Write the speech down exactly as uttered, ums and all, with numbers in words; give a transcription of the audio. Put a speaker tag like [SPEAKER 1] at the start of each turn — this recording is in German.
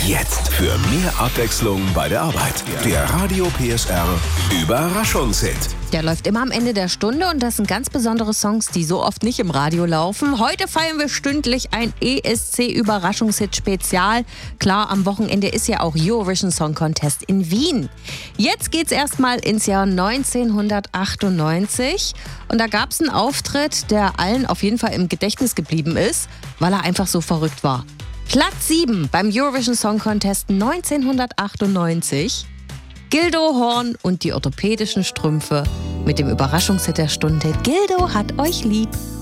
[SPEAKER 1] Jetzt für mehr Abwechslung bei der Arbeit. Der Radio P S R Überraschungshit.
[SPEAKER 2] Der läuft immer am Ende der Stunde und das sind ganz besondere Songs, die so oft nicht im Radio laufen. Heute feiern wir stündlich ein E S C-Überraschungshit-Spezial. Klar, am Wochenende ist ja auch Eurovision Song Contest in Wien. Jetzt geht's erstmal ins Jahr neunzehnhundertachtundneunzig. Und da gab's einen Auftritt, der allen auf jeden Fall im Gedächtnis geblieben ist, weil er einfach so verrückt war. Platz sieben beim Eurovision Song Contest neunzehnhundertachtundneunzig. Gildo Horn und die orthopädischen Strümpfe mit dem Überraschungshit der Stunde. Gildo hat euch lieb.